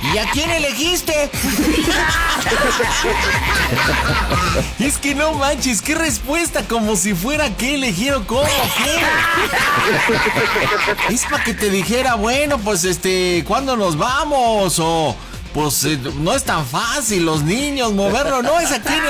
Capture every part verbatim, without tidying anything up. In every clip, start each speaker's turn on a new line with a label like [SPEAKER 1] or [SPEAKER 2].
[SPEAKER 1] ¿Y a quién elegiste? Es que no manches, qué respuesta, como si fuera qué elegieron, cómo, qué. Es para que te dijera, bueno, pues este, ¿cuándo nos vamos? O pues eh, no es tan fácil, los niños, moverlo, no, es aquí en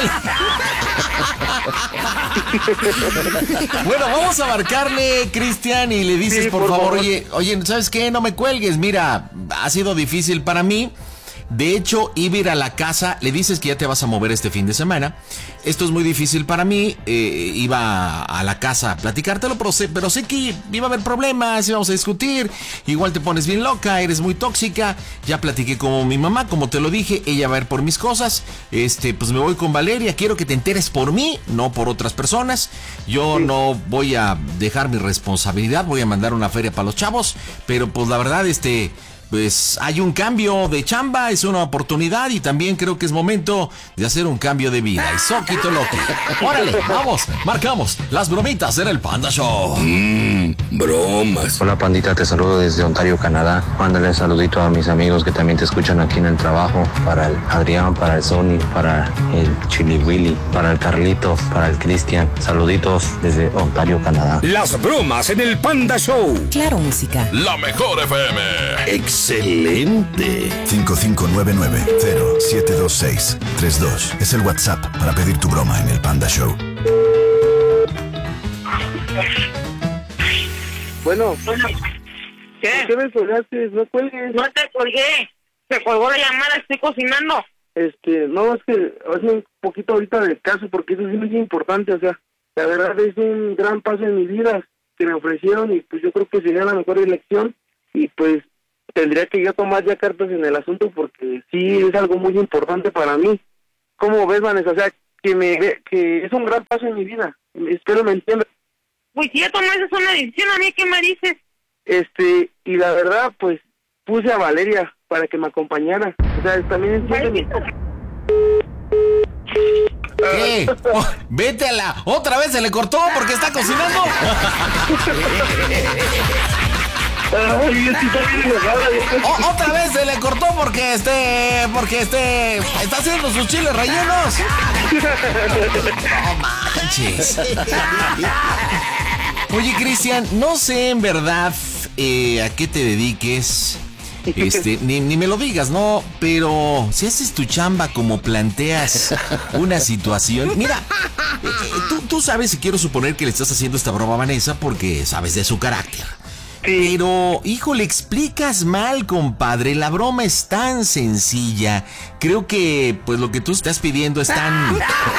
[SPEAKER 1] el... Bueno, vamos a marcarle, Cristian, y le dices, sí, por, por favor, favor, oye, oye, ¿sabes qué? No me cuelgues, mira, ha sido difícil para mí. De hecho, iba a ir a la casa, le dices que ya te vas a mover este fin de semana. Esto es muy difícil para mí, eh, iba a la casa a platicártelo, pero sé, pero sé que iba a haber problemas, íbamos a discutir, igual te pones bien loca, eres muy tóxica. Ya platiqué con mi mamá, como te lo dije, ella va a ir por mis cosas. Este, pues me voy con Valeria, quiero que te enteres por mí, no por otras personas. Yo sí. no voy a dejar mi responsabilidad, voy a mandar una feria para los chavos, pero pues la verdad, este... pues hay un cambio de chamba, es una oportunidad y también creo que es momento de hacer un cambio de vida. Y soquito loco. Órale, vamos, marcamos las bromitas en el Panda Show.
[SPEAKER 2] Mmm, bromas.
[SPEAKER 3] Hola, pandita, te saludo desde Ontario, Canadá. Mándale un saludito a mis amigos que también te escuchan aquí en el trabajo. Para el Adrián, para el Sony, para el Chili Willy, para el Carlito, para el Cristian. Saluditos desde Ontario, Canadá.
[SPEAKER 2] Las bromas en el Panda Show.
[SPEAKER 4] Claro, música.
[SPEAKER 5] La mejor F M.
[SPEAKER 2] Excelente.
[SPEAKER 6] cinco cinco nueve nueve cero siete dos seis tres dos es el WhatsApp para pedir tu broma en el Panda Show.
[SPEAKER 7] Bueno,
[SPEAKER 8] ¿qué?
[SPEAKER 7] ¿Por qué me colgaste? No cuelgues.
[SPEAKER 8] No te colgué. Se colgó la llamada, estoy cocinando.
[SPEAKER 7] Este, no, es que hace un poquito ahorita del caso, porque eso sí es muy importante, o sea, la verdad es un gran paso en mi vida que me ofrecieron y pues yo creo que sería la mejor elección y pues tendría que yo tomar ya cartas en el asunto porque sí es algo muy importante para mí. ¿Cómo ves, Vanessa? O sea, que me que es un gran paso en mi vida. Espero me entiendas.
[SPEAKER 8] Pues si ya tomaste una decisión, a mí, ¿qué me dices?
[SPEAKER 7] Este, y la verdad, pues, puse a Valeria para que me acompañara. O sea, también entiende mi...
[SPEAKER 1] ¿Qué? Oh, vete a la... ¿Otra vez se le cortó porque está cocinando?
[SPEAKER 7] Ay, está bien enojada.
[SPEAKER 1] O, otra vez se le cortó porque este, porque este, está haciendo sus chiles rellenos. No manches. Oye, Cristian, no sé en verdad eh, a qué te dediques, este, ni, ni me lo digas, ¿no? Pero si haces tu chamba como planteas una situación, mira, eh, tú, tú sabes y quiero suponer que le estás haciendo esta broma a Vanessa porque sabes de su carácter. Pero, hijo, le explicas mal, compadre. La broma es tan sencilla. Creo que, pues, lo que tú estás pidiendo es tan...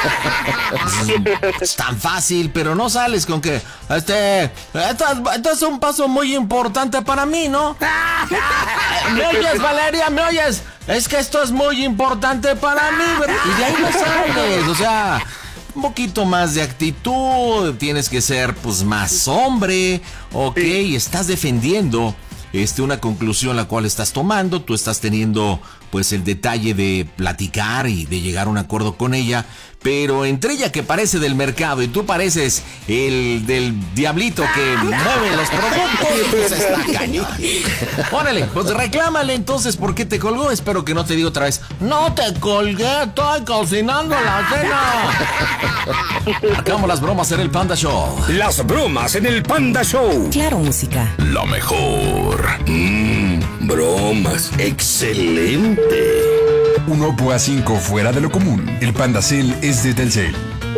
[SPEAKER 1] es tan fácil, pero no sales con que... Este... Esto, esto es un paso muy importante para mí, ¿no? ¿Me oyes, Valeria? ¿Me oyes? Es que esto es muy importante para mí, ¿verdad? Y de ahí no sales, o sea... Un poquito más de actitud, tienes que ser pues más hombre, ok, sí. Estás defendiendo este, una conclusión la cual estás tomando, tú estás teniendo pues el detalle de platicar y de llegar a un acuerdo con ella, pero entre ella que parece del mercado y tú pareces el del diablito que mueve los productos, pues está cañón. Órale, pues reclámale entonces por qué te colgó, espero que no te diga otra vez, no te colgué, estoy cocinando la cena. Marcamos las bromas en el Panda Show.
[SPEAKER 2] Las bromas en el Panda Show.
[SPEAKER 4] Claro, música.
[SPEAKER 5] La mejor.
[SPEAKER 2] Mmm, bromas. Excelente.
[SPEAKER 6] uno a cinco fuera de lo común. El Pandacel es de Telcel.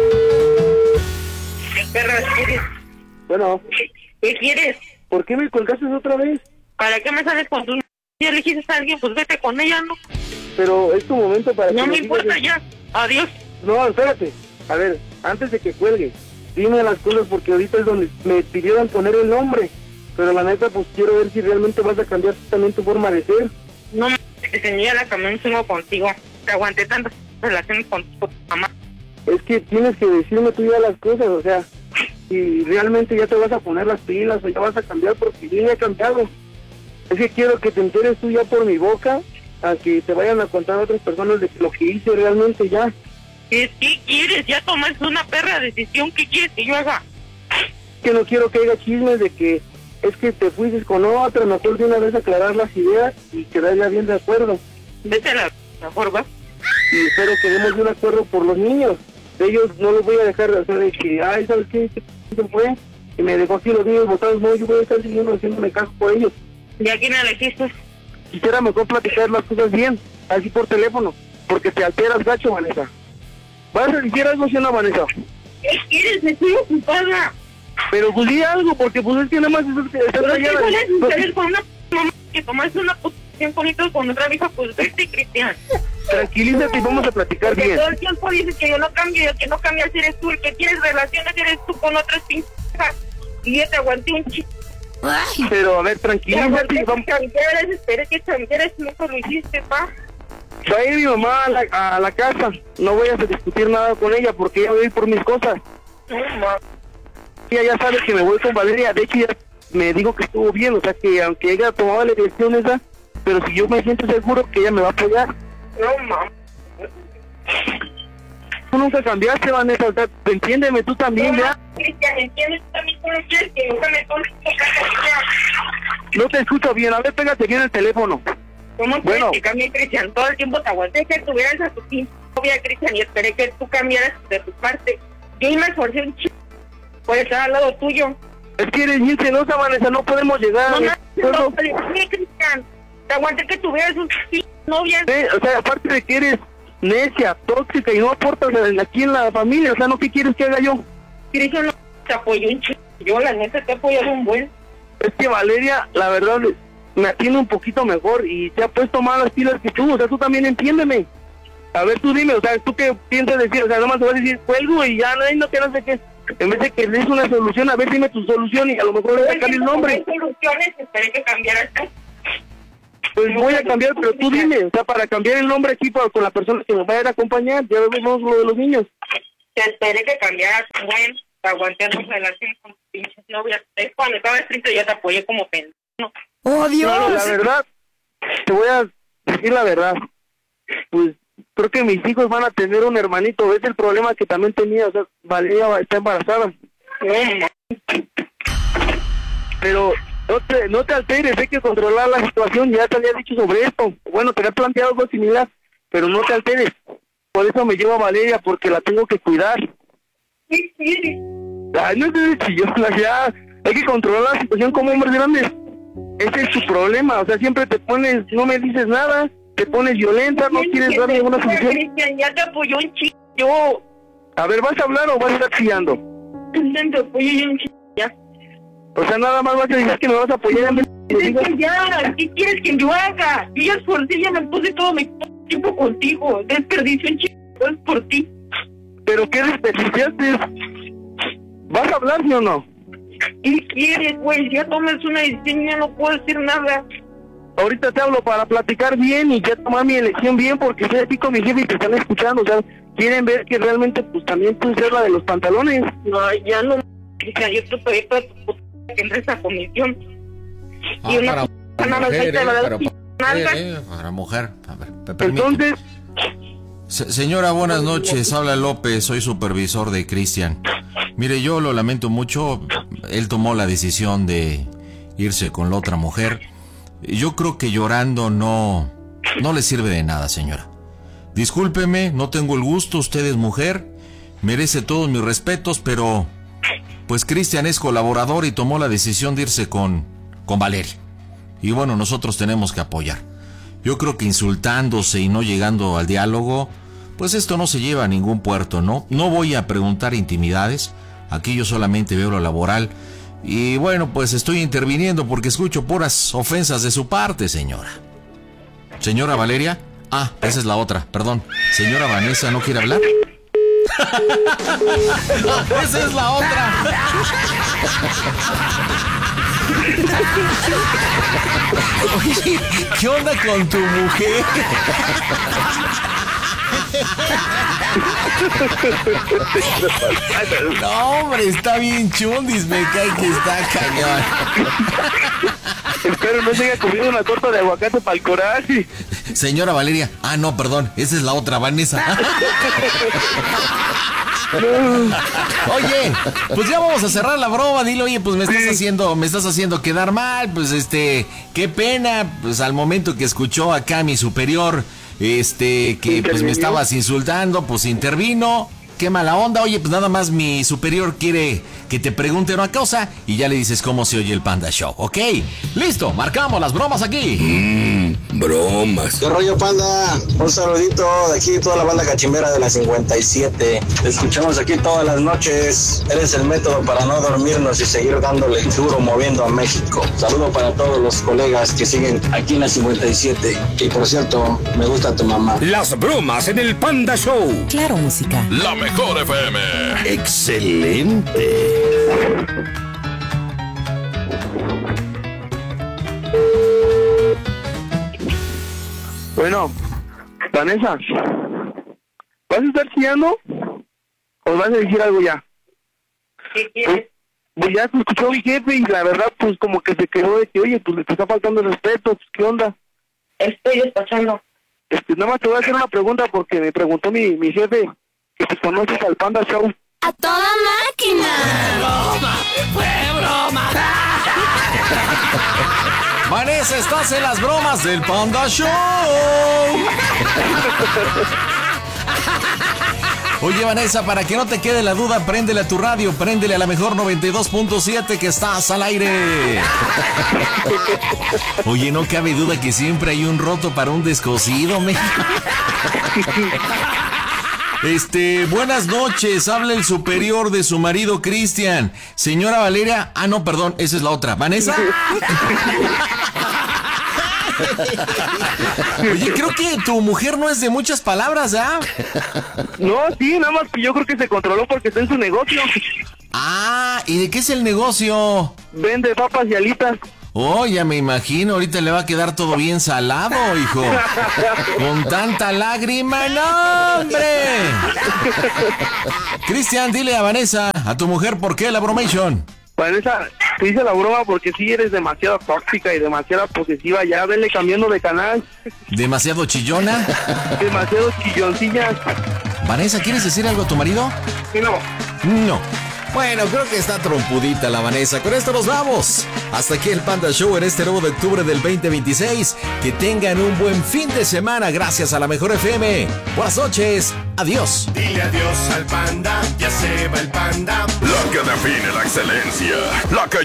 [SPEAKER 8] Perra, ¿quieres?
[SPEAKER 7] Bueno.
[SPEAKER 8] ¿Qué quieres?
[SPEAKER 7] ¿Por qué me colgaste otra vez?
[SPEAKER 8] ¿Para qué me sales con tu... Si elegiste a alguien, pues vete con ella, ¿no?
[SPEAKER 7] Pero es tu momento para...
[SPEAKER 8] No
[SPEAKER 7] que
[SPEAKER 8] me importa
[SPEAKER 7] digas...
[SPEAKER 8] ya. Adiós.
[SPEAKER 7] No, espérate. A ver, antes de que cuelgue, dime las cosas porque ahorita es donde me pidieron poner el nombre. Pero la neta, pues quiero ver si realmente vas a cambiar también tu forma de ser.
[SPEAKER 8] No me tenía la camioneta tengo contigo. Te aguanté tantas relaciones con tu mamá.
[SPEAKER 7] Es que tienes que decirme tú ya las cosas, o sea, si realmente ya te vas a poner las pilas o ya vas a cambiar, porque yo ya he cambiado. Es que quiero que te enteres tú ya por mi boca, a que te vayan a contar a otras personas de lo que hice realmente ya.
[SPEAKER 8] ¿Qué, qué quieres? Ya tomaste una perra decisión. ¿Qué quieres que yo haga?
[SPEAKER 7] Que no quiero que haya chismes de que es que te fuiste con otra, mejor de una vez aclarar las ideas y quedar ya bien de acuerdo.
[SPEAKER 8] Vete a la mejor, va.
[SPEAKER 7] Y espero que demos un acuerdo por los niños. Ellos no los voy a dejar de hacer de que, ay, ¿sabes qué? Se fue y me dejó aquí los niños botados. No, yo voy a estar siguiendo haciéndome caso por ellos.
[SPEAKER 8] ¿Y a quién elegiste?
[SPEAKER 7] Quisiera mejor platicar las cosas bien, así por teléfono, porque te alteras gacho, Vanessa. ¿Vas a decir algo, si no, Vanessa?
[SPEAKER 8] ¿Qué quieres? Me estoy ocupada.
[SPEAKER 7] Pero pues di algo, porque pues es que nada más estás
[SPEAKER 8] Pero
[SPEAKER 7] allá.
[SPEAKER 8] ¿qué puedes suceder con una mamá que tomaste una posición bonita con otra vieja? Pues vete, Cristian.
[SPEAKER 7] Tranquilízate y vamos a platicar
[SPEAKER 8] Porque
[SPEAKER 7] bien.
[SPEAKER 8] todo el tiempo dices que yo no cambio, y el que no cambias eres tú, el que tienes relaciones eres tú con otras pinches. Y yo te aguanté un chico.
[SPEAKER 7] Pero a ver,
[SPEAKER 8] Te
[SPEAKER 7] tranquilízate
[SPEAKER 8] aguanté
[SPEAKER 7] y
[SPEAKER 8] que
[SPEAKER 7] vamos.
[SPEAKER 8] cambiaras, esperé que cambiaras, nunca lo hiciste, pa.
[SPEAKER 7] Va a ir mi mamá a la, a la casa. No voy a discutir nada con ella porque ella va a ir por mis cosas.
[SPEAKER 8] No, ma.
[SPEAKER 7] Ella ya sabe que me voy con Valeria. De hecho, ya me dijo que estuvo bien. O sea, que aunque ella tomaba la decisión esa, pero si yo me siento seguro que ella me va a apoyar.
[SPEAKER 8] No, ma.
[SPEAKER 7] Tú nunca cambiaste, Vanessa. O sea, entiéndeme tú también,
[SPEAKER 8] No,
[SPEAKER 7] ya.
[SPEAKER 8] Cristian, ¿entiendes también cómo quieres que nunca me tomes tu casa?
[SPEAKER 7] No te escucho bien. A ver, pégate bien el teléfono.
[SPEAKER 8] ¿Cómo quieres
[SPEAKER 7] Bueno.
[SPEAKER 8] que cambie, Cristian? Todo el tiempo te aguanté que tuvieras a tu pinche novia, Cristian, y esperé que tú cambiaras de tu parte. Yo me esforcé un chico por estar al lado tuyo.
[SPEAKER 7] Es que eres bien celosa, Vanessa. No podemos llegar
[SPEAKER 8] No,
[SPEAKER 7] a...
[SPEAKER 8] no,
[SPEAKER 7] Solo-
[SPEAKER 8] no, pero sí, Cristian. Te aguanté que tuvieras un pinche novia.
[SPEAKER 7] Eh, o sea, aparte de que eres necia, tóxica y no aportas aquí en la familia. O sea, ¿no qué quieres que haga yo?
[SPEAKER 8] Cristian no te apoyó un chico. Yo, la neta, te he apoyado un buen.
[SPEAKER 7] Es que Valeria, la verdad, me atiende un poquito mejor y se ha puesto más las pilas que tú. O sea, tú también entiéndeme. A ver, tú dime, o sea, ¿tú qué piensas decir? O sea, nomás te vas a decir, cuelgo y ya no hay no que no sé qué. En vez de que le des una solución, a ver, dime tu solución y a lo mejor le sacar el nombre.
[SPEAKER 8] Hay soluciones, esperé que cambiaras tú.
[SPEAKER 7] Pues voy a cambiar, pero tú dime, o sea, para cambiar el nombre aquí para, con la persona que me va a ir a acompañar, ya vemos lo de los niños.
[SPEAKER 8] Te esperé que cambiaras, buen. Te aguanté dos relaciones con tus pinches novias. Es cuando estaba escrito yo te apoyé como pendejo.
[SPEAKER 4] ¡Oh, Dios!
[SPEAKER 7] No, la verdad, te voy a decir la verdad. Pues creo que mis hijos van a tener un hermanito. Es el problema que también tenía. O sea, Valeria está embarazada. Pero no te, no te alteres, hay que controlar la situación. Ya te había dicho sobre esto. Bueno, te había planteado algo similar, pero no te alteres. Por eso me llevo a Valeria, porque la tengo que cuidar.
[SPEAKER 8] ¿Qué quieres?
[SPEAKER 7] Ay, no te chillona, ya. Hay que controlar la situación como hombres grandes. Ese es tu problema. O sea, siempre te pones, no me dices nada, te pones violenta, no quieres dar ninguna solución.
[SPEAKER 8] Cristian, ya te apoyó un chico. Yo.
[SPEAKER 7] A ver, ¿vas a hablar o vas a estar chillando?
[SPEAKER 8] Cristian, te apoyé un chico. Ya.
[SPEAKER 7] O sea, nada más vas a decir que me vas a apoyar en vez de que
[SPEAKER 8] Es
[SPEAKER 7] digas-
[SPEAKER 8] que ya, ¿qué quieres que yo haga? Yo ya esforcé, ya me puse todo mi tiempo contigo. Desperdicio un chico, es por ti.
[SPEAKER 7] ¿Pero qué desperdiciaste? ¿Vas a hablar, sí o no?
[SPEAKER 8] ¿Qué quieres, güey? Ya tomas una decisión y ya no puedo decir nada.
[SPEAKER 7] Ahorita te hablo para platicar bien y ya tomar mi elección bien, porque estoy aquí con mi jefe y te están escuchando. O sea, quieren ver que realmente, pues también tú seas la de los pantalones.
[SPEAKER 8] No, ya no. Cristian, yo te pedí para tu puta que entres a comisión.
[SPEAKER 1] Ah,
[SPEAKER 8] Y una
[SPEAKER 1] para,
[SPEAKER 8] puta
[SPEAKER 1] para
[SPEAKER 8] nada más ahí
[SPEAKER 1] mujer,
[SPEAKER 8] te
[SPEAKER 1] eh,
[SPEAKER 8] la das
[SPEAKER 1] pero
[SPEAKER 8] tu
[SPEAKER 1] para
[SPEAKER 8] nalga.
[SPEAKER 1] mujer, eh, para mujer. A ver, pe- permíteme.
[SPEAKER 7] Entonces,
[SPEAKER 1] Se- señora, buenas noches. Habla López, soy supervisor de Cristian. Mire, yo lo lamento mucho. Él tomó la decisión de irse con la otra mujer. Yo creo que llorando no, no le sirve de nada, señora. Discúlpeme, no tengo el gusto. Usted es mujer, merece todos mis respetos, pero pues Cristian es colaborador y tomó la decisión de irse con, con Valeria. Y bueno, nosotros tenemos que apoyar. Yo creo que insultándose y no llegando al diálogo, pues esto no se lleva a ningún puerto, ¿no? No voy a preguntar intimidades, aquí yo solamente veo lo laboral. Y bueno, pues estoy interviniendo porque escucho puras ofensas de su parte, señora. Señora Valeria, ah, esa es la otra, perdón. Señora Vanessa, ¿no quiere hablar? Esa es la otra. Oye, ¿qué onda con tu mujer? No, hombre, está bien chundis, me cae que está cañón.
[SPEAKER 7] espero no se haya comido una torta de aguacate para el coraje.
[SPEAKER 1] Señora Valeria, ah, no, perdón, esa es la otra, Vanessa. Oye, pues ya vamos a cerrar la broma. Dile, oye, pues me estás haciendo, me estás haciendo quedar mal. Pues este, qué pena. Pues al momento que escuchó acá mi superior, este, que pues me estabas insultando, pues intervino. Qué mala onda. Oye, pues nada más mi superior quiere que te pregunte una cosa y ya le dices cómo se oye el Panda Show, ¿ok? Listo, marcamos las bromas aquí.
[SPEAKER 2] Mmm, bromas.
[SPEAKER 4] ¿Qué rollo, Panda? Un saludito de aquí, toda la banda cachimbera de la cincuenta y siete. Te escuchamos aquí todas las noches. Eres el método para no dormirnos y seguir dándole duro moviendo a México. Saludo para todos los colegas que siguen aquí en la cincuenta y siete. Y por cierto, me gusta tu mamá.
[SPEAKER 2] Las bromas en el Panda Show.
[SPEAKER 9] Claro, música.
[SPEAKER 5] La mejor F M.
[SPEAKER 2] Excelente.
[SPEAKER 7] Bueno, Vanessa, ¿vas a estar chillando? ¿O vas a decir algo ya?
[SPEAKER 8] ¿Qué quieres?
[SPEAKER 7] Pues ya te escuchó mi jefe y la verdad, pues como que se quedó de que, oye, pues le te está faltando el respeto, pues ¿qué onda?
[SPEAKER 8] Estoy despachando.
[SPEAKER 7] Este, nada más te voy a hacer una pregunta porque me preguntó mi, mi jefe que te conoces al Panda Show.
[SPEAKER 9] ¡A toda máquina!
[SPEAKER 1] Vanessa, estás en las bromas del Panda Show. Oye, Vanessa, para que no te quede la duda, préndele a tu radio, préndele a la mejor noventa y dos punto siete que estás al aire. Oye, no cabe duda que siempre hay un roto para un descosido, México. Este, buenas noches, habla el superior de su marido Cristian. Señora Valeria, ah no, perdón, esa es la otra. ¿Vanessa? Oye, creo que tu mujer no es de muchas palabras, ¿ah?
[SPEAKER 7] No, sí, nada más que yo creo que se controló porque está en su negocio.
[SPEAKER 1] Ah, ¿y de qué es el negocio?
[SPEAKER 7] Vende papas y alitas.
[SPEAKER 1] Oh, ya me imagino, ahorita le va a quedar todo bien salado, hijo. Con tanta lágrima, ¡no, hombre! Cristian, dile a Vanessa, a tu mujer, ¿por qué la bromation?
[SPEAKER 7] Vanessa, te hice la broma porque sí eres demasiado tóxica y demasiado posesiva. Ya vele cambiando de canal.
[SPEAKER 1] ¿Demasiado chillona?
[SPEAKER 7] Demasiado chilloncilla.
[SPEAKER 1] Vanessa, ¿quieres decir algo a tu marido?
[SPEAKER 7] No.
[SPEAKER 1] No. Bueno, creo que está trompudita la Vanessa. Con esto nos vamos. Hasta aquí el Panda Show en este nuevo de octubre del veinte veintiséis. Que tengan un buen fin de semana gracias a la mejor F M. Buenas noches. Adiós.
[SPEAKER 10] Dile adiós al panda, ya se va el panda.
[SPEAKER 5] La que define la excelencia. La que